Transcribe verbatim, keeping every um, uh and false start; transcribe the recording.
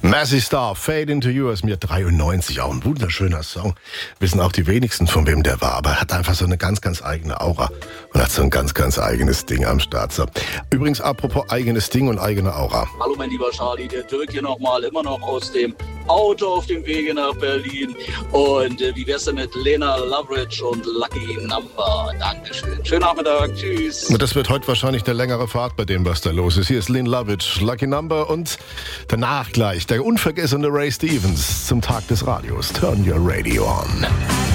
Massey Star, Fade Into You aus mir dreiundneunzig, auch ein wunderschöner Song. Wissen auch die wenigsten, von wem der war, aber er hat einfach so eine ganz, ganz eigene Aura und hat so ein ganz, ganz eigenes Ding am Start. So. Übrigens, apropos eigenes Ding und eigene Aura. Hallo mein lieber Charlie, der Dirk hier nochmal, immer noch aus dem Auto auf dem Wege nach Berlin. Und äh, wie wär's denn mit Lena Loveridge und Lucky Number? Dankeschön. Schönen Nachmittag, tschüss. Und das wird heute wahrscheinlich eine längere Fahrt bei dem, was da los ist. Hier ist Lena Loveridge, Lucky Number und danach gleich der unvergessene Ray Stevens zum Tag des Radios. Turn your radio on.